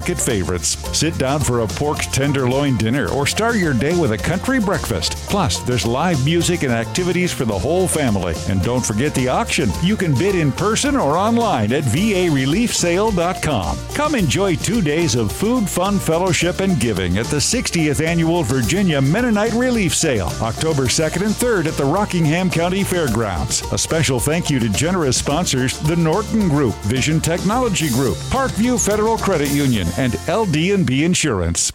bucket favorites. Sit down for a pork tenderloin dinner or start your day with a country breakfast. Plus, there's live music and activities for the whole family. And don't forget the auction. You can bid in person or online at vareliefsale.com. Come enjoy 2 days of food, fun, fellowship, and giving at the 60th Annual Virginia Mennonite Relief Sale, October 2nd and 3rd at the Rockingham County Fairgrounds. A special thank you to generous sponsors, the Norton Group, Vision Technology Group, Parkview Federal Credit Union, and LD&B Insurance.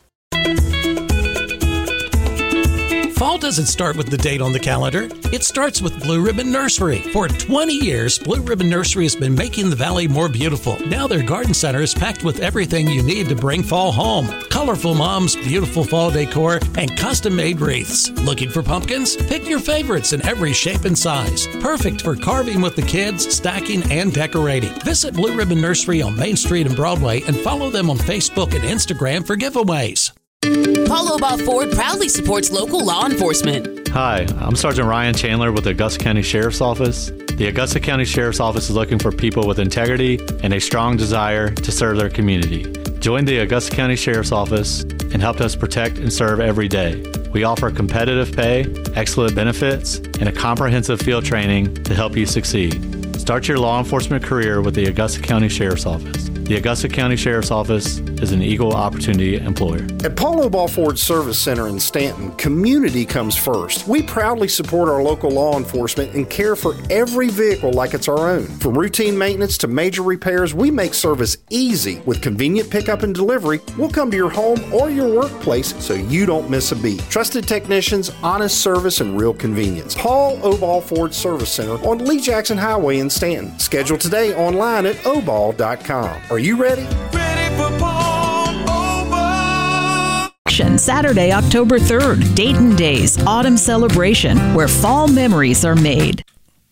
Fall doesn't start with the date on the calendar. It starts with Blue Ribbon Nursery. For 20 years, Blue Ribbon Nursery has been making the valley more beautiful. Now their garden center is packed with everything you need to bring fall home. Colorful mums, beautiful fall decor, and custom-made wreaths. Looking for pumpkins? Pick your favorites in every shape and size. Perfect for carving with the kids, stacking, and decorating. Visit Blue Ribbon Nursery on Main Street and Broadway and follow them on Facebook and Instagram for giveaways. Paul Obaugh Ford proudly supports local law enforcement. Hi, I'm Sergeant Ryan Chandler with the Augusta County Sheriff's Office. The Augusta County Sheriff's Office is looking for people with integrity and a strong desire to serve their community. Join the Augusta County Sheriff's Office and help us protect and serve every day. We offer competitive pay, excellent benefits, and a comprehensive field training to help you succeed. Start your law enforcement career with the Augusta County Sheriff's Office. The Augusta County Sheriff's Office is an equal opportunity employer. At Paul Obaugh Ford Service Center in Stanton, community comes first. We proudly support our local law enforcement and care for every vehicle like it's our own. From routine maintenance to major repairs, we make service easy. With convenient pickup and delivery, we'll come to your home or your workplace so you don't miss a beat. Trusted technicians, honest service, and real convenience. Paul Obaugh Ford Service Center on Lee Jackson Highway in Stanton. Schedule today online at obaugh.com. Are you ready? Ready for Paul Obaugh. Saturday, October 3rd, Dayton Days, Autumn Celebration, where fall memories are made.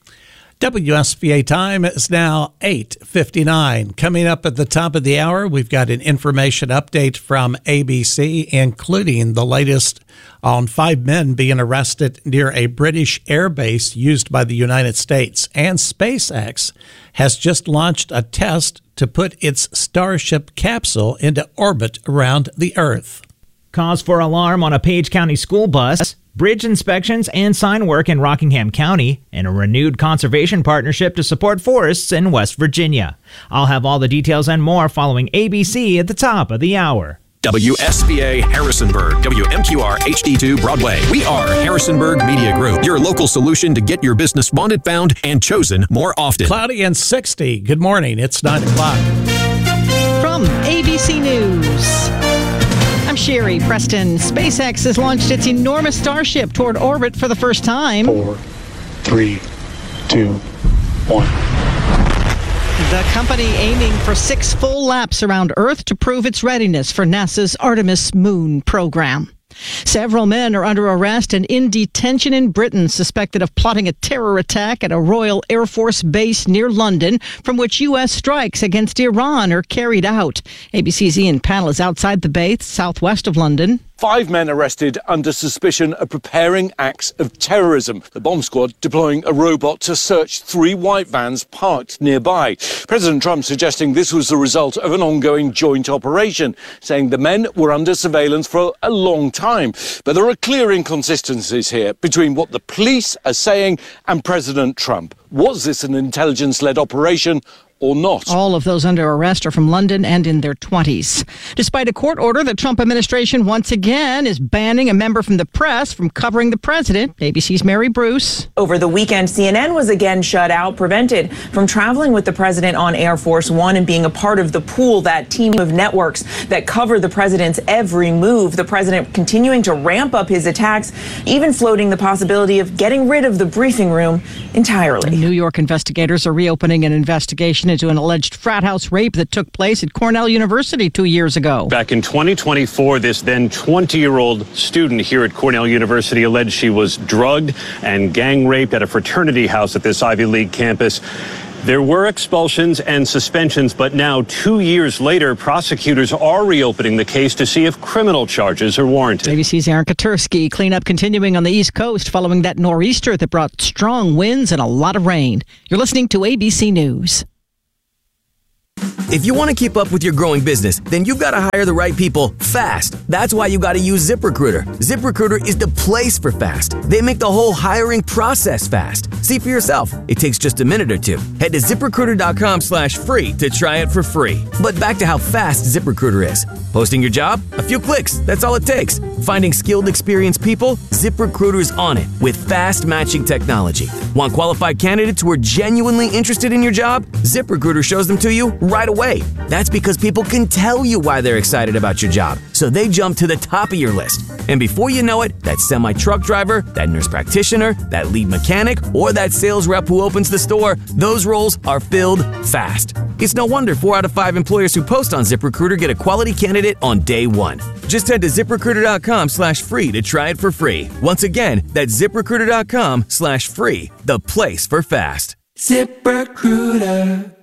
WSBA time is now 8:59. Coming up at the top of the hour, we've got an information update from ABC, including the latest on 5 men being arrested near a British air base used by the United States. And SpaceX has just launched a test to put its Starship capsule into orbit around the Earth. Cause for alarm on a Page County school bus, bridge inspections and sign work in Rockingham County, and a renewed conservation partnership to support forests in West Virginia. I'll have all the details and more following ABC at the top of the hour. WSBA Harrisonburg, WMQR HD2 Broadway. We are Harrisonburg Media Group, your local solution to get your business wanted, found, and chosen more often. Cloudy and 60. Good morning. It's 9 o'clock. From ABC News, I'm Sherry Preston. SpaceX has launched its enormous Starship toward orbit for the first time. 4, 3, 2, 1. The company aiming for 6 full laps around Earth to prove its readiness for NASA's Artemis moon program. Several men are under arrest and in detention in Britain, suspected of plotting a terror attack at a Royal Air Force base near London, from which U.S. strikes against Iran are carried out. ABC's Ian Pannell is outside the base, southwest of London. 5 men arrested under suspicion of preparing acts of terrorism. The bomb squad deploying a robot to search 3 white vans parked nearby. President Trump suggesting this was the result of an ongoing joint operation, saying the men were under surveillance for a long time. But there are clear inconsistencies here between what the police are saying and President Trump. Was this an intelligence-led operation or not? All of those under arrest are from London and in their 20s. Despite a court order, the Trump administration once again is banning a member from the press from covering the president. ABC's Mary Bruce. Over the weekend, CNN was again shut out, prevented from traveling with the president on Air Force One and being a part of the pool, that team of networks that cover the president's every move. The president continuing to ramp up his attacks, even floating the possibility of getting rid of the briefing room entirely. New York investigators are reopening an investigation into an alleged frat house rape that took place at Cornell University 2 years ago. Back in 2024, this then 20-year-old student here at Cornell University alleged she was drugged and gang raped at a fraternity house at this Ivy League campus. There were expulsions and suspensions, but now 2 years later, prosecutors are reopening the case to see if criminal charges are warranted. ABC's Aaron Katursky. Cleanup continuing on the East Coast following that nor'easter that brought strong winds and a lot of rain. You're listening to ABC News. If you want to keep up with your growing business, then you've got to hire the right people fast. That's why you got to use ZipRecruiter. ZipRecruiter is the place for fast. They make the whole hiring process fast. See for yourself. It takes just a minute or two. Head to ZipRecruiter.com/free to try it for free. But back to how fast ZipRecruiter is. Posting your job? A few clicks. That's all it takes. Finding skilled, experienced people? ZipRecruiter's on it with fast matching technology. Want qualified candidates who are genuinely interested in your job? ZipRecruiter shows them to you right away. That's because people can tell you why they're excited about your job, so they jump to the top of your list. And before you know it, that semi-truck driver, that nurse practitioner, that lead mechanic, or that sales rep who opens the store, those roles are filled fast. It's no wonder 4 out of 5 employers who post on ZipRecruiter get a quality candidate on day one. Just head to ZipRecruiter.com/free to try it for free. Once again, that's ZipRecruiter.com/free, the place for fast. ZipRecruiter.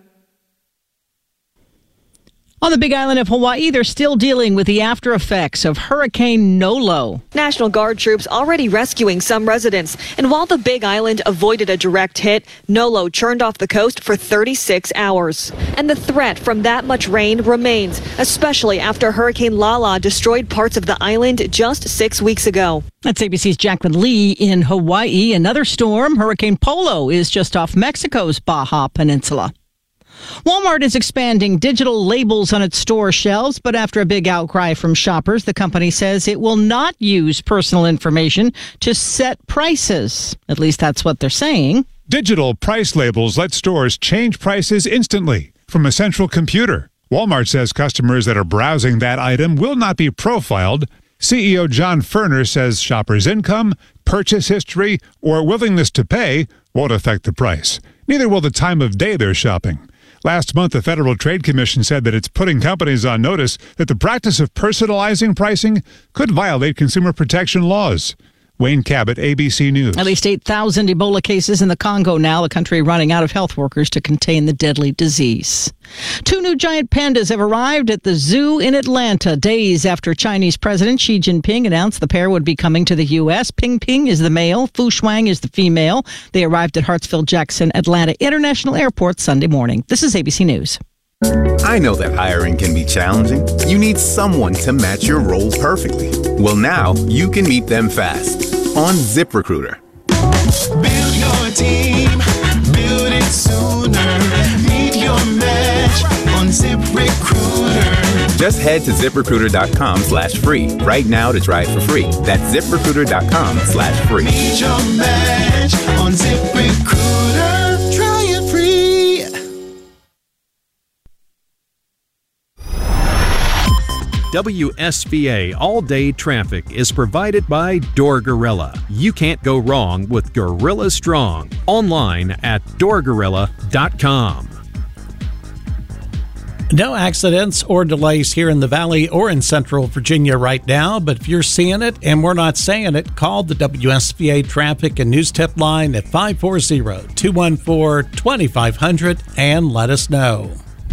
On the Big Island of Hawaii, they're still dealing with the after effects of Hurricane Nolo. National Guard troops already rescuing some residents. And while the Big Island avoided a direct hit, Nolo churned off the coast for 36 hours. And the threat from that much rain remains, especially after Hurricane Lala destroyed parts of the island just 6 weeks ago. That's ABC's Jacqueline Lee in Hawaii. Another storm, Hurricane Polo, is just off Mexico's Baja Peninsula. Walmart is expanding digital labels on its store shelves, but after a big outcry from shoppers, the company says it will not use personal information to set prices. At least that's what they're saying. Digital price labels let stores change prices instantly from a central computer. Walmart says customers that are browsing that item will not be profiled. CEO John Furner says shoppers' income, purchase history, or willingness to pay won't affect the price. Neither will the time of day they're shopping. Last month, the Federal Trade Commission said that it's putting companies on notice that the practice of personalizing pricing could violate consumer protection laws. Wayne Cabot, ABC News. At least 8,000 Ebola cases in the Congo now, the country running out of health workers to contain the deadly disease. 2 new giant pandas have arrived at the zoo in Atlanta days after Chinese President Xi Jinping announced the pair would be coming to the U.S. Ping Ping is the male, Fu Shuang is the female. They arrived at Hartsfield-Jackson Atlanta International Airport Sunday morning. This is ABC News. I know that hiring can be challenging. You need someone to match your role perfectly. Well, now you can meet them fast on ZipRecruiter. Build your team, build it sooner. Meet your match on ZipRecruiter. Just head to ZipRecruiter.com/free right now to try it for free. That's ZipRecruiter.com/free. Meet your match on ZipRecruiter. Try it free. WSVA All-Day Traffic is provided by Door Gorilla. You can't go wrong with Gorilla Strong. Online at doorgorilla.com. No accidents or delays here in the Valley or in Central Virginia right now, but if you're seeing it and we're not saying it, call the WSVA Traffic and News Tip line at 540-214-2500 and let us know.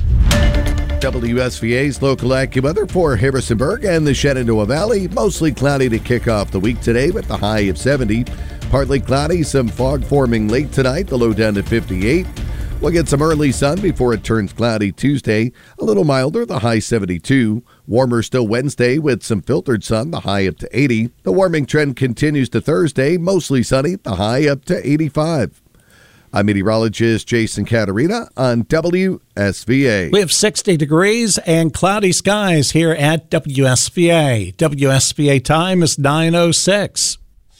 WSVA's local AccuWeather for Harrisonburg and the Shenandoah Valley. Mostly cloudy to kick off the week today with the high of 70. Partly cloudy, some fog forming late tonight, the low down to 58. We'll get some early sun before it turns cloudy Tuesday. A little milder, the high 72. Warmer still Wednesday with some filtered sun, the high up to 80. The warming trend continues to Thursday, mostly sunny, the high up to 85. I'm meteorologist Jason Caterina on WSVA. We have 60 degrees and cloudy skies here at WSVA. WSVA time is 9:06.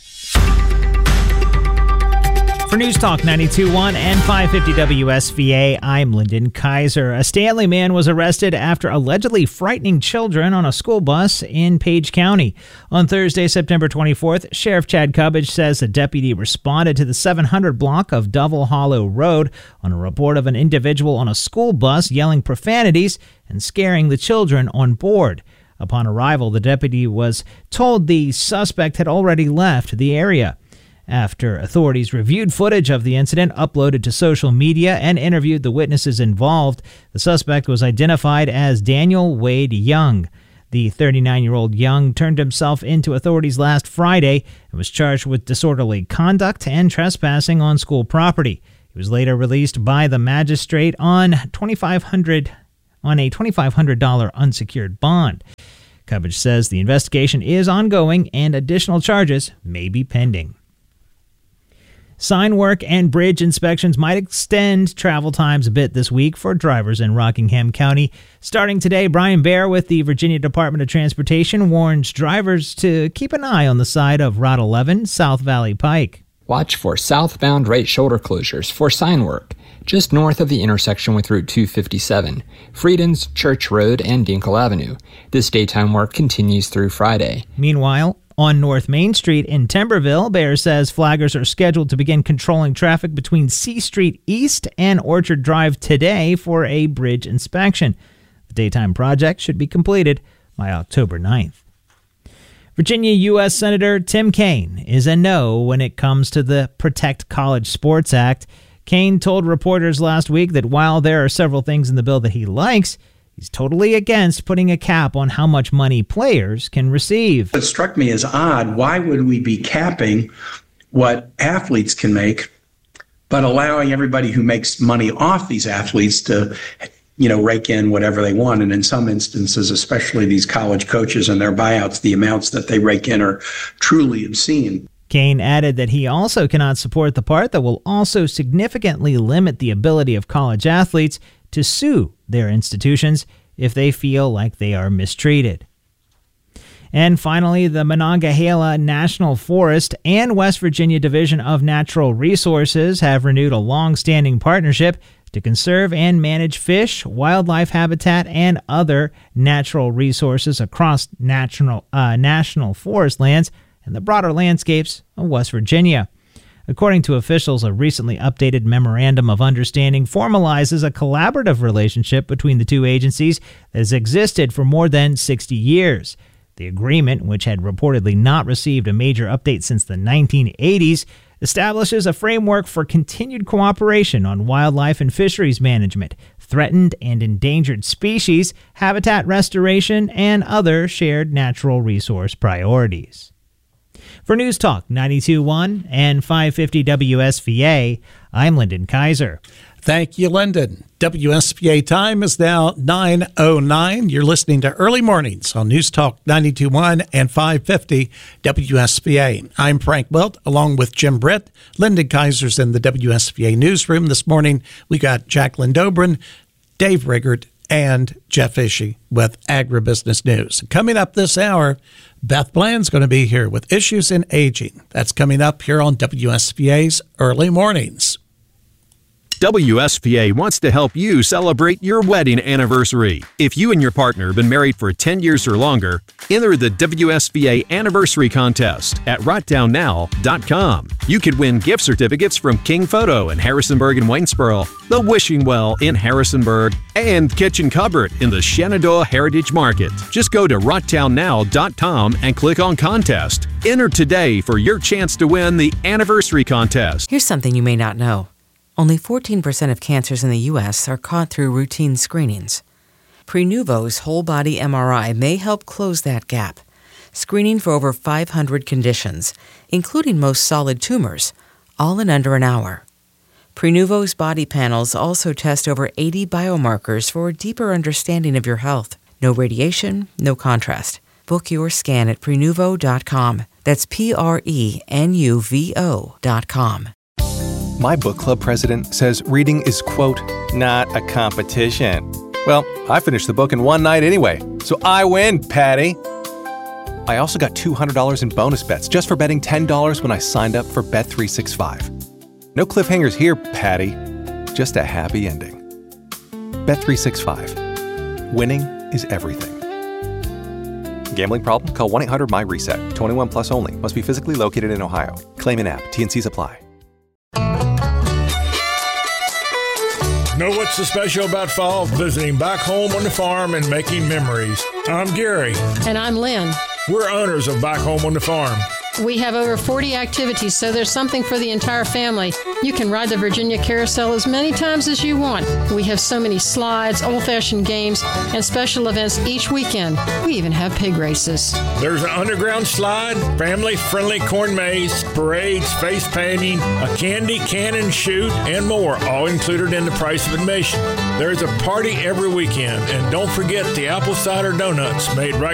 For News Talk 92.1 and 550 WSVA, I'm Lyndon Kaiser. A Stanley man was arrested after allegedly frightening children on a school bus in Page County. On Thursday, September 24th, Sheriff Chad Cubbage says a deputy responded to the 700 block of Double Hollow Road on a report of an individual on a school bus yelling profanities and scaring the children on board. Upon arrival, the deputy was told the suspect had already left the area. After authorities reviewed footage of the incident, uploaded to social media, and interviewed the witnesses involved, the suspect was identified as Daniel Wade Young. The 39-year-old Young turned himself into authorities last Friday and was charged with disorderly conduct and trespassing on school property. He was later released by the magistrate on $2,500 on a $2,500 unsecured bond. Cubbage says the investigation is ongoing and additional charges may be pending. Sign work and bridge inspections might extend travel times a bit this week for drivers in Rockingham County. Starting today, Brian Baer with the Virginia Department of Transportation warns drivers to keep an eye on the side of Route 11 South Valley Pike. Watch for southbound right shoulder closures for sign work just north of the intersection with Route 257, Friedens, Church Road, and Dinkle Avenue. This daytime work continues through Friday. Meanwhile, on North Main Street in Timberville, Baer says flaggers are scheduled to begin controlling traffic between C Street East and Orchard Drive today for a bridge inspection. The daytime project should be completed by October 9th. Virginia U.S. Senator Tim Kaine is a no when it comes to the Protect College Sports Act. Kaine told reporters last week that while there are several things in the bill that he likes, he's totally against putting a cap on how much money players can receive. It struck me as odd. Why would we be capping what athletes can make, but allowing everybody who makes money off these athletes to, rake in whatever they want? And in some instances, especially these college coaches and their buyouts, the amounts that they rake in are truly obscene. Kaine added that he also cannot support the part that will also significantly limit the ability of college athletes to sue their institutions if they feel like they are mistreated. And finally, the Monongahela National Forest and West Virginia Division of Natural Resources have renewed a long-standing partnership to conserve and manage fish, wildlife habitat, and other natural resources across national forest lands and the broader landscapes of West Virginia. According to officials, a recently updated memorandum of understanding formalizes a collaborative relationship between the two agencies that has existed for more than 60 years. The agreement, which had reportedly not received a major update since the 1980s, establishes a framework for continued cooperation on wildlife and fisheries management, threatened and endangered species, habitat restoration, and other shared natural resource priorities. For News Talk 92.1 and 550 WSVA, I'm Lyndon Kaiser. Thank you, Lyndon. WSVA time is now 9:09. You're listening to Early Mornings on News Talk 92.1 and 550 WSVA. I'm Frank Wilt, along with Jim Britt. Lyndon Kaiser's in the WSVA newsroom this morning. We got Jacqueline Dobrin, Dave Riggert, and Jeff Ishii with Agribusiness News. Coming up this hour, Beth Bland's going to be here with Issues in Aging. That's coming up here on WSVA's Early Mornings. WSVA wants to help you celebrate your wedding anniversary. If you and your partner have been married for 10 years or longer, enter the WSVA Anniversary Contest at writedownnow.com. You could win gift certificates from King Photo in Harrisonburg and Waynesboro, the Wishing Well in Harrisonburg, and Kitchen Cupboard in the Shenandoah Heritage Market. Just go to writedownnow.com and click on Contest. Enter today for your chance to win the Anniversary Contest. Here's something you may not know. Only 14% of cancers in the U.S. are caught through routine screenings. Prenuvo's whole-body MRI may help close that gap, screening for over 500 conditions, including most solid tumors, all in under an hour. Prenuvo's body panels also test over 80 biomarkers for a deeper understanding of your health. No radiation, no contrast. Book your scan at Prenuvo.com. That's Prenuvo.com. My book club president says reading is, quote, not a competition. Well, I finished the book in one night anyway, so I win, Patty. I also got $200 in bonus bets just for betting $10 when I signed up for Bet365. No cliffhangers here, Patty. Just a happy ending. Bet365. Winning is everything. Gambling problem? Call 1-800-MY-RESET. 21 plus only. Must be physically located in Ohio. Claim in app. T&Cs apply. Know what's so special about fall? Visiting back home on the farm and making memories. I'm Gary. And I'm Lynn. We're owners of Back Home on the Farm. We have over 40 activities, so there's something for the entire family. You can ride the Virginia Carousel as many times as you want. We have so many slides, old-fashioned games, and special events each weekend. We even have pig races. There's an underground slide, family-friendly corn maze, parades, face painting, a candy cannon shoot, and more, all included in the price of admission. There's a party every weekend, and don't forget the apple cider donuts made right